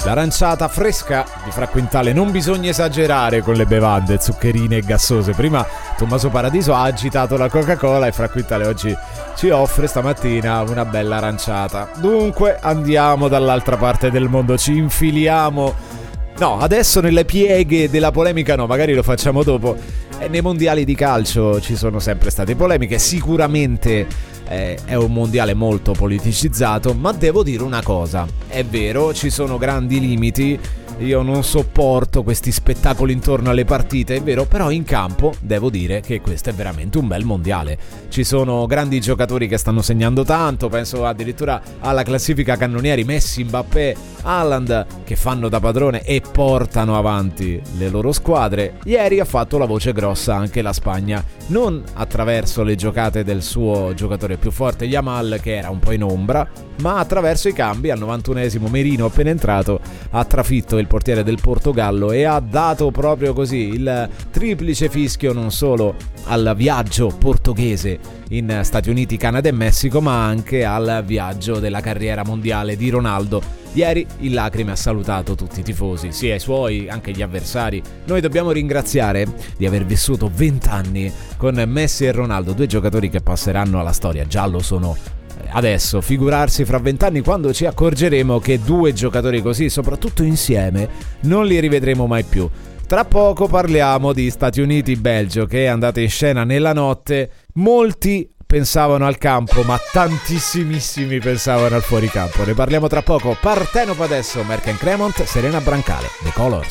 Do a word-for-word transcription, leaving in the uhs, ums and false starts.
L'aranciata fresca di Fra Quintale. Non bisogna esagerare con le bevande zuccherine e gassose. Prima Tommaso Paradiso ha agitato la Coca-Cola e Fra Quintale oggi ci offre stamattina una bella aranciata. Dunque andiamo dall'altra parte del mondo, ci infiliamo, no, adesso nelle pieghe della polemica no, magari lo facciamo dopo. E nei mondiali di calcio ci sono sempre state polemiche, sicuramente eh, è un mondiale molto politicizzato, ma devo dire una cosa, è vero, ci sono grandi limiti. Io non sopporto questi spettacoli intorno alle partite, è vero, però in campo devo dire che questo è veramente un bel mondiale. Ci sono grandi giocatori che stanno segnando tanto, penso addirittura alla classifica cannonieri Messi, Mbappé, Haaland, che fanno da padrone e portano avanti le loro squadre. Ieri ha fatto la voce grossa anche la Spagna, non attraverso le giocate del suo giocatore più forte Yamal, che era un po' in ombra, ma attraverso i cambi. Al novantunesimo Merino, appena entrato, ha trafitto il portiere del Portogallo e ha dato proprio così il triplice fischio non solo al viaggio portoghese in Stati Uniti, Canada e Messico, ma anche al viaggio della carriera mondiale di Ronaldo. Ieri in lacrime ha salutato tutti i tifosi, sia i suoi, anche gli avversari. Noi dobbiamo ringraziare di aver vissuto vent'anni con Messi e Ronaldo, due giocatori che passeranno alla storia, già lo sono adesso, figurarsi fra vent'anni quando ci accorgeremo che due giocatori così, soprattutto insieme, non li rivedremo mai più. Tra poco parliamo di Stati Uniti-Belgio, che è andata in scena nella notte. Molti pensavano al campo, ma tantissimissimi pensavano al fuoricampo. Ne parliamo tra poco. Partenope adesso, Merck and Cremont, Serena Brancale, The Colors.